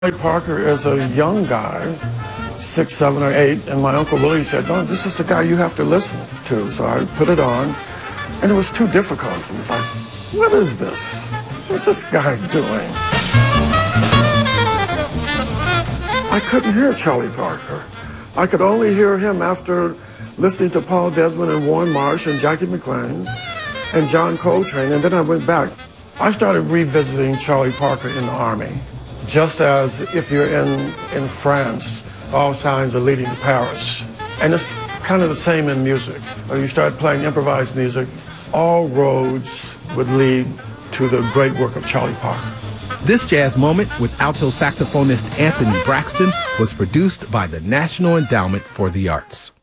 Charlie Parker is a young guy, 6, 7, or 8, and my Uncle Willie said, no, this is the guy you have to listen to. So I put it on, and it was too difficult. It was like, what is this? What's this guy doing? I couldn't hear Charlie Parker. I could only hear him after listening to Paul Desmond and Warren Marsh and Jackie McLean and John Coltrane, and then I went back. I started revisiting Charlie Parker in the Army, just as if you're in France, all signs are leading to Paris. And it's kind of the same in music. When you start playing improvised music, all roads would lead to the great work of Charlie Parker. This jazz moment with alto saxophonist Anthony Braxton was produced by the National Endowment for the Arts.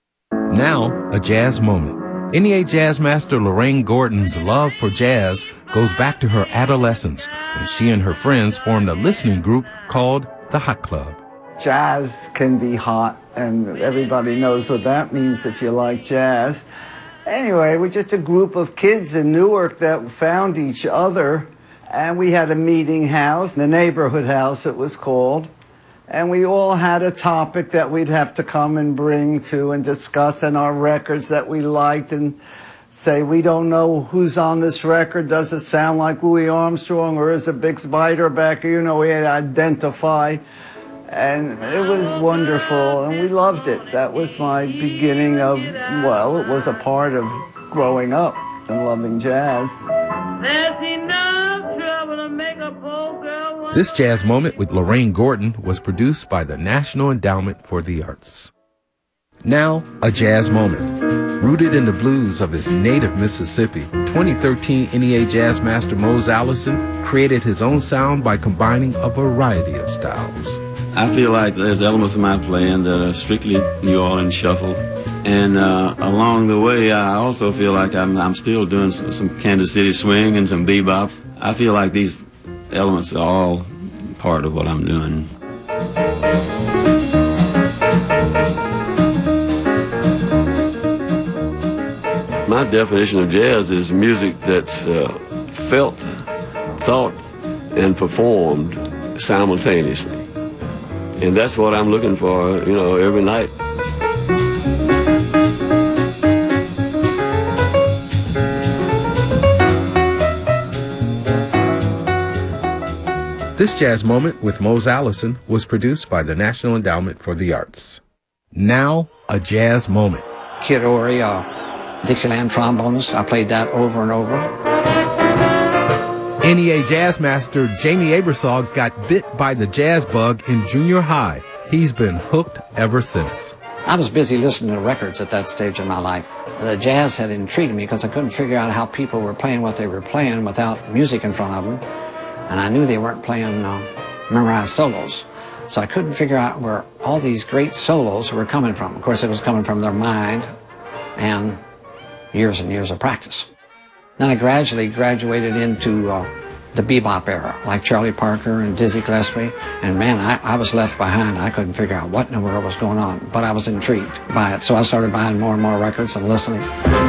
Now, a jazz moment. NEA jazz master Lorraine Gordon's love for jazz goes back to her adolescence when she and her friends formed a listening group called the Hot Club. Jazz can be hot, and everybody knows what that means if you like jazz. Anyway, we're just a group of kids in Newark that found each other, and we had a meeting house, the neighborhood house it was called, and we all had a topic that we'd have to come and bring to and discuss, and our records that we liked, and say, we don't know who's on this record. Does it sound like Louis Armstrong, or is it Bix Beiderbecke back here? You know, we had to identify. And it was wonderful, and we loved it. That was my beginning of, well, it was a part of growing up and loving jazz. There's enough trouble to make a poor girl. This jazz moment with Lorraine Gordon was produced by the National Endowment for the Arts. Now, a jazz moment. Rooted in the blues of his native Mississippi, 2013 NEA jazz master Mose Allison created his own sound by combining a variety of styles. I feel like there's elements of my playing that are strictly New Orleans shuffle. And along the way, I also feel like I'm still doing some Kansas City swing and some bebop. I feel like these elements are all part of what I'm doing. My definition of jazz is music that's felt, thought, and performed simultaneously. And that's what I'm looking for, you know, every night. This jazz moment with Mose Allison was produced by the National Endowment for the Arts. Now, a jazz moment. Kid Ory, Dixieland trombonist. I played that over and over. NEA jazz master Jamie Aebersold got bit by the jazz bug in junior high. He's been hooked ever since. I was busy listening to records at that stage in my life. The jazz had intrigued me because I couldn't figure out how people were playing what they were playing without music in front of them. And I knew they weren't playing memorized solos. So I couldn't figure out where all these great solos were coming from. Of course, it was coming from their mind and years and years of practice. Then I gradually graduated into the bebop era, like Charlie Parker and Dizzy Gillespie. And man, I was left behind. I couldn't figure out what in the world was going on, but I was intrigued by it. So I started buying more and more records and listening.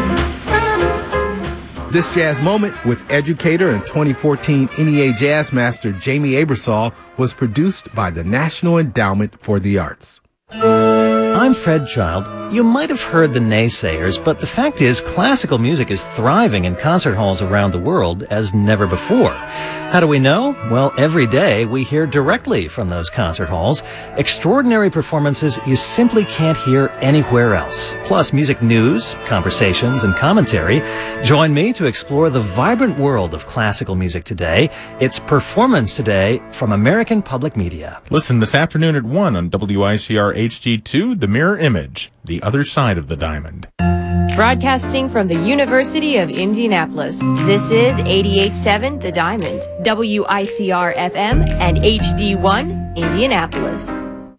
This jazz moment with educator and 2014 NEA jazz master Jamie Aebersold was produced by the National Endowment for the Arts. I'm Fred Child. You might have heard the naysayers, but the fact is classical music is thriving in concert halls around the world as never before. How do we know? Well, every day we hear directly from those concert halls extraordinary performances you simply can't hear anywhere else. Plus music news, conversations, and commentary. Join me to explore the vibrant world of classical music today. It's Performance Today from American Public Media. Listen this afternoon at 1 on WICR HD2, The Mirror Image, the other side of the diamond. Broadcasting from the University of Indianapolis, this is 88.7 The Diamond, WICR FM and HD1 Indianapolis.